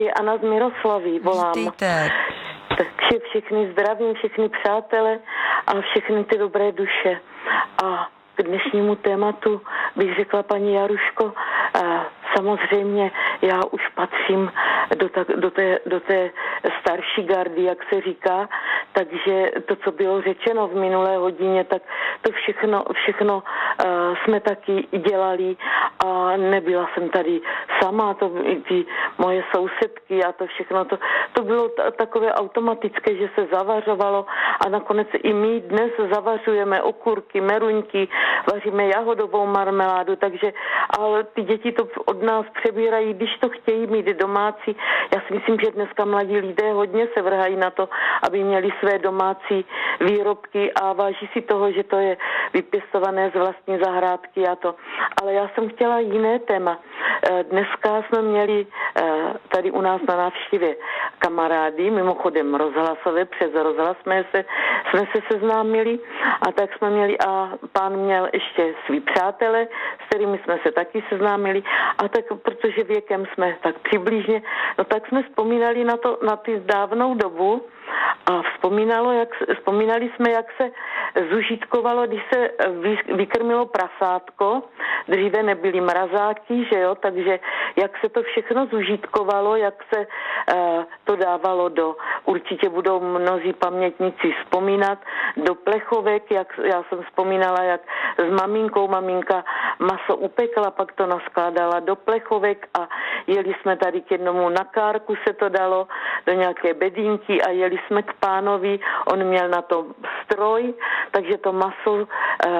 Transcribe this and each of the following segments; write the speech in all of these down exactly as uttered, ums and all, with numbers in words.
Je Anna z Miroslaví, volám. Vítejte. Takže všechny zdravím, všechny přátele a všechny ty dobré duše. A k dnešnímu tématu bych řekla, paní Jaruško, samozřejmě já už patřím do, ta, do, té, do té starší gardy, jak se říká, takže to, co bylo řečeno v minulé hodině, tak to všechno, všechno uh, jsme taky dělali a nebyla jsem tady sama, to ty moje sousedky a to všechno, to, to bylo t- takové automatické, že se zavařovalo a nakonec i my dnes zavařujeme okurky, meruňky, vaříme jahodovou marmeládu, takže ale ty děti to od nás přebírají, když to chtějí mít domácí. Já si myslím, že dneska mladí lidé hodně se vrhají na to, aby měli své domácí výrobky a váží si toho, že to je vypěstované z vlastní zahrádky a to. Ale já jsem chtěla jiné téma. Dneska jsme měli tady u nás na návštěvě kamarády, mimochodem rozhlasové, přes rozhlas jsme se, jsme se seznámili a tak jsme měli a pán měl ještě svý přátele, s kterými jsme se taky seznámili a tak, protože věkem jsme tak přibližně, no tak jsme vzpomínali na to, na ty dávnou dobu a vzpomínalo, jak, vzpomínali jsme, jak se zužitkovalo, když se vykrmilo prasátko, dříve nebyly mrazáky, že jo, takže jak se to všechno zužitkovalo, jak se uh, to dávalo do, určitě budou mnozí pamětníci vzpomínat, do plechovek, jak já jsem vzpomínala, jak s maminkou maminka maso upekla, pak to naskládala do plechovek a jeli jsme tady k jednomu na kárku se to dalo, do nějaké bedínky a jeli jsme k pánovi, on měl na to stroj, takže to maso uh,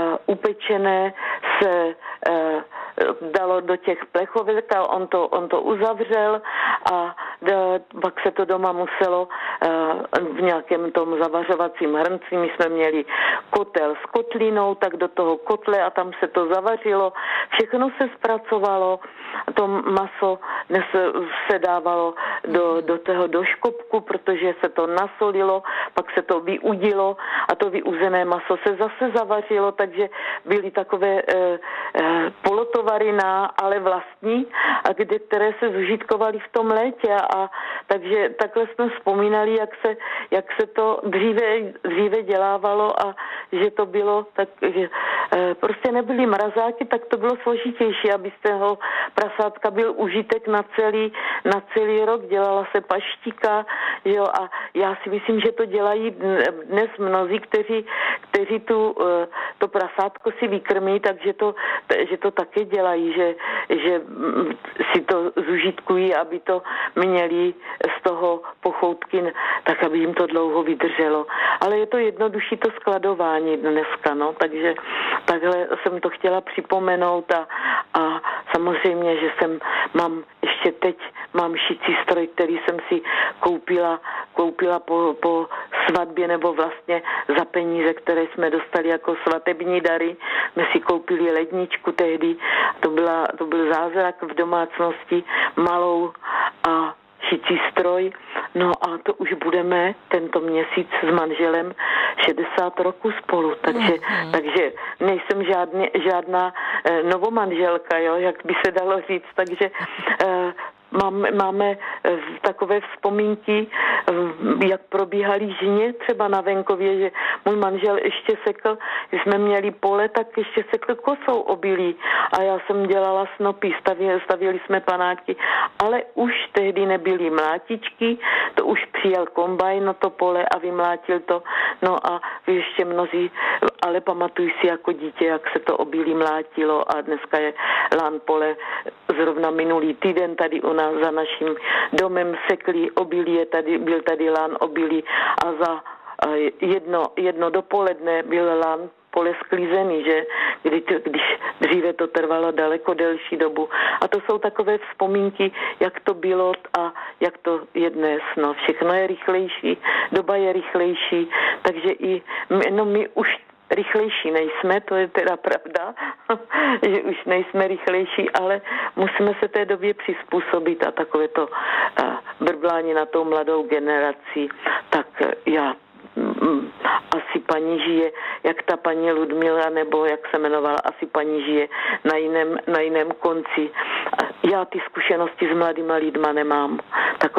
upečené se uh, dalo do těch plechovek a on to, on to uzavřel a d, pak se to doma muselo uh, v nějakém tom zavařovacím hrnci, my jsme měli kotel s kotlinou, tak do toho kotle a tam se to zavařilo, všechno se zpracovalo, to maso dnes se dávalo do, do toho do škopku, protože se to nasolilo, pak se to vyudilo a to vyuzené maso se zase zavařilo, takže byly takové eh, eh, polotovary na, ale vlastní, a kde, které se zužitkovaly v tom létě a takže takhle jsme vzpomínali, jak se, jak se to dříve, dříve dělávalo a že to bylo tak, že eh, prostě nebyly mrazáky, tak to bylo složitější, aby z toho prasátka byl užitek na celý, na celý rok, dělala se paštika, jo, a já si myslím, že to dělají dnes mnozí, kteří, kteří tu, to prasátko si vykrmí, takže to, že to také dělají, že, že si to zužitkují, aby to měli z toho pochoutky, tak aby jim to dlouho vydrželo. Ale je to jednodušší to skladování dneska, no, takže takhle jsem to chtěla připomenout a, a samozřejmě, že jsem, mám ještě teď, mám šicí stroj, který jsem si koupila, koupila po, po svatbě nebo vlastně za peníze, které jsme dostali jako svatební dary. My si koupili ledničku tehdy, to, byla, to byl zázrak v domácnosti, malou a šicí stroj. No a to už budeme tento měsíc s manželem šedesát roků spolu, takže, mm-hmm. takže nejsem žádný, žádná eh, novomanželka, jo, jak by se dalo říct, takže eh, Máme, máme takové vzpomínky, jak probíhaly žně třeba na venkově, že můj manžel ještě sekl, když jsme měli pole, tak ještě sekl kosou obilí a já jsem dělala snopy, stavili, stavili jsme panáky, ale už tehdy nebyly mlátičky, to už přijel kombajn na to pole a vymlátil to, no a vy ještě mnozí, ale pamatuju si jako dítě, jak se to obilí mlátilo a dneska je lán pole, zrovna minulý týden tady u nás za naším domem sekli obilí, je tady, byl tady lán obilí a za jedno, jedno dopoledne byl lán pole sklizený, že kdy, když dříve to trvalo daleko delší dobu. A to jsou takové vzpomínky, jak to bylo a jak to je dnes. No, všechno je rychlejší, doba je rychlejší, takže i no, my už rychlejší nejsme, to je teda pravda, že už nejsme rychlejší, ale musíme se té době přizpůsobit a takové to uh, brblání na tou mladou generací, tak uh, já um, asi paní žije, jak ta paní Ludmila, nebo jak se jmenovala, asi paní žije na jiném, na jiném konci já ty zkušenosti s mladýma lidma nemám. Tak